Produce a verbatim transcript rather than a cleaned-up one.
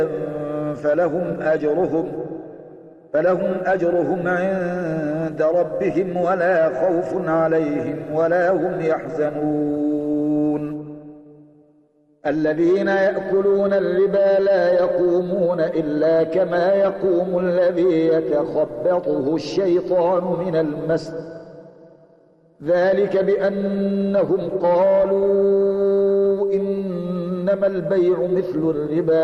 فلهم أجرهم فلهم أجرهم عند ربهم ولا خوف عليهم ولا هم يحزنون. الذين يأكلون الربا لا يقومون إلا كما يقوم الذي يتخبطه الشيطان من المس، ذلك بأنهم قالوا إنما البيع مثل الربا